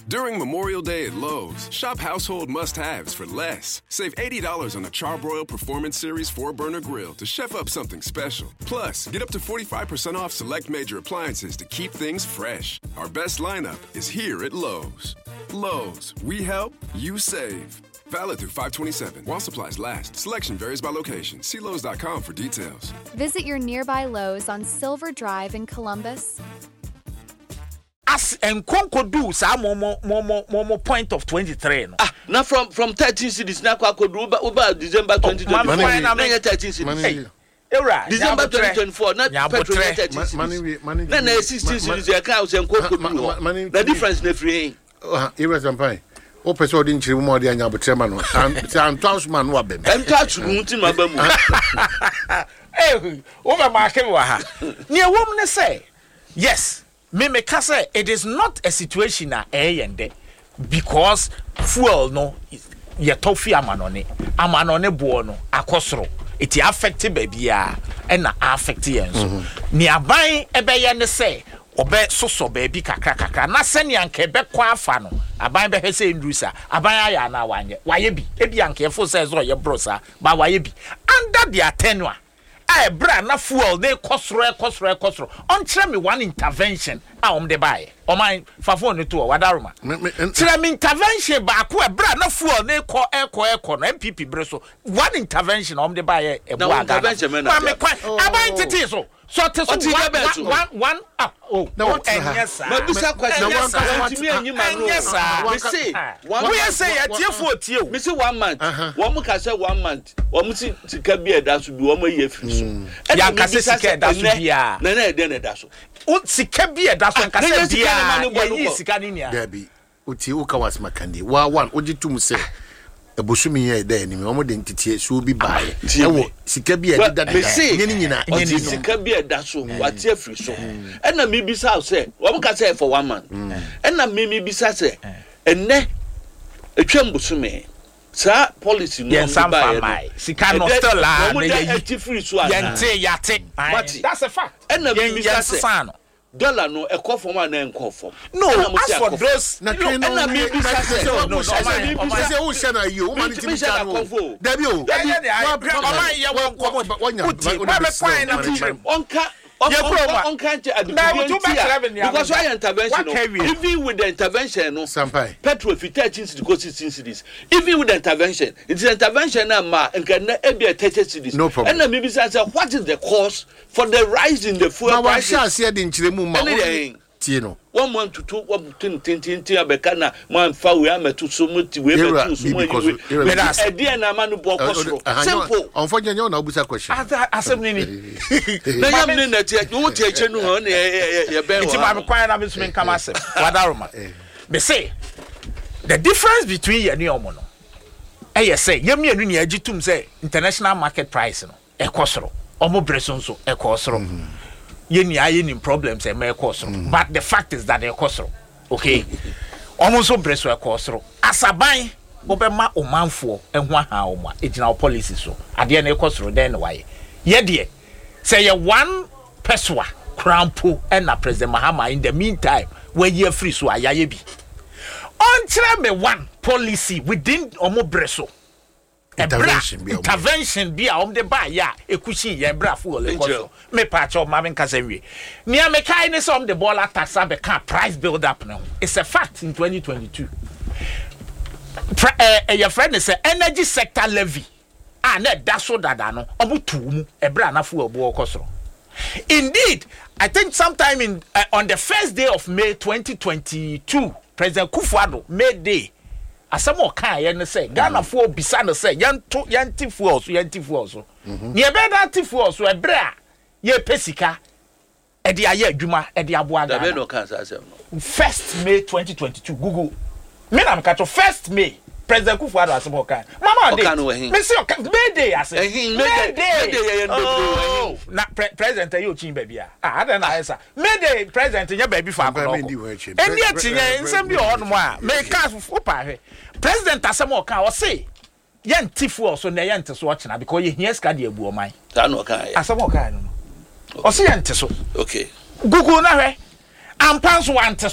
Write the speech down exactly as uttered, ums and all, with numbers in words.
During Memorial Day at Lowe's, shop household must-haves for less. Save eighty dollars on a Charbroil Performance Series four burner grill to chef up something special. Plus, get up to forty-five percent off select major appliances to keep things fresh. Our best lineup is here at Lowe's. Lowe's, we help, you save. Valid through five twenty-seven. While supplies last. Selection varies by location. See Lowe's dot com for details. Visit your nearby Lowe's on Silver Drive in Columbus. As and Conco do some more more more more point of twenty-three. No? Ah, now from from thirteen cities now could do over December twenty twenty-four. Oh, thirteen cities. Hey, December twenty twenty-four. Not petrol thirteen cities. Then sixteen cities. I can't say Conco. The difference in free. Ah, it was a O person didn't chill more than your chairman. And Townsman Wabem. I'm touching Muntin Mabamu. Hey, over my Kewaha. Near woman say, yes. Me me say it is not a situation na eh yende because fuel no ye tofi amanone amanone bo no akosoro it affect baby a e na affect yen so ni aban ebeye ne say obe soso baby kakra kakra na sene anka be kwa afa no aban be hese ndrusa aban aya na wanye waye bi ebi anka e fo say so ye brosa ba waye bi under their tenure eh bra na fuel they kosoro kosoro kosoro on tell me one intervention ah om de buy o man fa phone to wadaruma tell me intervention ba ko e bra na fuel they ko e ko e ko no M P P breso one intervention om de buy e bo aga ma me kwa aban tete so so te so one one ah oh no what yes ma bisa question no one me anyima no yes we say one we say ya tie for tie me say one month one mo ka say one month one si sika bi e da so bi one ye free so ya ka say sika e da so bia na na e de na da so o sika bi e da so ka say bia ya sika ni nia Debbie uti uka was makandi wa one ojitum say ebosumi ye da ni me omo de ntiti so bi bae ewo sika bi e da da nyini nyina nyini sika bi e da so wati afri so e na me bisa say wo ka say for one month e na me me bisa say enne etwam bosumi sa policy no ba mai sika no still la na ye yi free so ana yente yate that's a fact e na me bisa say dollar no e call from an enko from no as for those na train no me be say no no say who share na you man ti be channel Debbie o o man ye won ko onka on can't because why intervention even with the intervention no petrol if thirteen cities go sixteen cities even with the intervention it's an intervention na ma nka na e be thirty cities and na me be say what is the cause for the rise in the fuel prices na wa share dey nchiremu ma tie no one month to two one tin tin tin tin abeka na man fa we ametu so muti we metu so mo we that's e dey na manu bo kosoro simple unfortunately na obusa question asem ni ni na yam ni na tie wo tie che no ho na ye ben wa ti ma me kwan na me so me nkama asem wadaroma me say the difference between ye ni omo no e ye say ye mienu ni agitum say international market price no e kosoro omo breso nso e kosoro yeni ayeni problems e me kosoro but the fact is that they kosoro okay almost so breso e kosoro asaban obema omanfo ehun aha oma ejina policy so ade na e kosoro den why ye de say ye one peswa crampo and na President Mahama in the meantime where ye free so ayaye bi on tell me one policy within omo breso intervention be intervention be am de ba ya ekuchi ye bra fu ole koso me pa cho ma me nkasa wie ni am kai ni some the ball tax be can price build up now it's a fact in twenty twenty-two eh your friend say energy sector levy ah na da so dada no obutu mu e bra na fu obo koso indeed I think sometime in uh, on the first day of May twenty twenty-two President Kufuor made day asamo kan ye ne say Ghana fo bisa ne say yanto yantifu oso yantifu oso ne e be da tifu oso e bre a ye pesika e de aye adwuma e de aboa Ghana da be no kan sa asem no first May twenty twenty-two Google me na mka to first May President Kufuor asamo kan mama dey me say May day asem May day ye ndo na president you chin baby a ah ada na esa May day president nya baby fa ko endi etinye nsem bi o no a me ka fo pa hwe President asemo ka o say yantifu also na yante so ochina because ye hia ska de abu o man ta no ka ya asemo ka no o say yante so okay Google na hwe ampan so wante